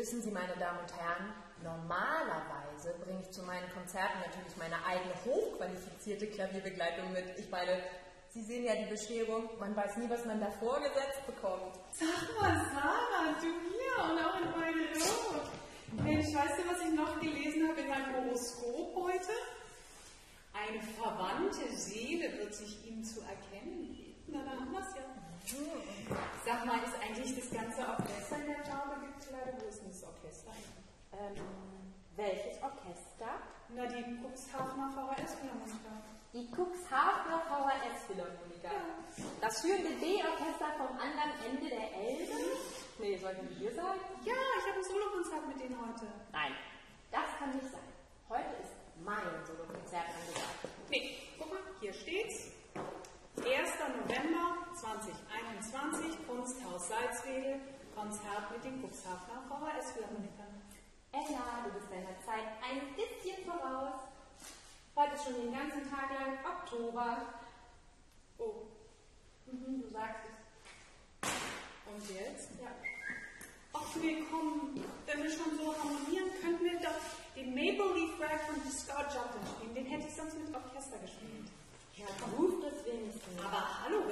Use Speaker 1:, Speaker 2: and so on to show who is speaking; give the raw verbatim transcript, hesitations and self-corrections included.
Speaker 1: Wissen Sie, meine Damen und Herren, normalerweise bringe ich zu meinen Konzerten natürlich meine eigene hochqualifizierte Klavierbegleitung mit. Ich meine, Sie sehen ja die Bescherung, man weiß nie, was man da vorgesetzt bekommt.
Speaker 2: Sag mal, Sarah, du hier und auch in meine Rot. Mensch, weißt du, was ich noch gelesen habe in meinem Horoskop heute? Eine verwandte Seele wird sich ihm zu erkennen geben. Na, da haben wir es ja. Sag mal, ist eigentlich das ganze Orchester in der Farbe gekleidet? Wo ist denn das Orchester?
Speaker 1: Ähm, welches Orchester?
Speaker 2: Na, die Cuxhavener V H S-Philharmoniker.
Speaker 1: Die Cuxhavener V H S-Philharmoniker. Ja. Das führende D-Orchester vom anderen Ende der Elbe? Nee, sollten wir hier sagen?
Speaker 2: Ja, ich habe ein Solokonzert mit denen heute.
Speaker 1: Nein, das kann nicht sein. Heute ist mein Solokonzert angesagt.
Speaker 2: Nee, guck mal, hier steht's. erster November zweitausendeinundzwanzig, Kunsthaus Salzwedel, Konzert mit den Cuxhavener V H S-Philharmonikern.
Speaker 1: Ella, du bist deiner Zeit ein bisschen voraus. Heute ist schon den ganzen Tag lang Oktober.
Speaker 2: Oh,
Speaker 1: Mhm, du sagst es.
Speaker 2: und jetzt?
Speaker 1: Ja.
Speaker 2: Ach nee, komm, wenn wir schon so harmonieren, könnten wir doch den Maple Leaf Rag von Scott Joplin spielen. Den hätte ich sonst mit Orchester gespielt.
Speaker 1: Ja, ruft es wenigstens.
Speaker 2: Aber hallo,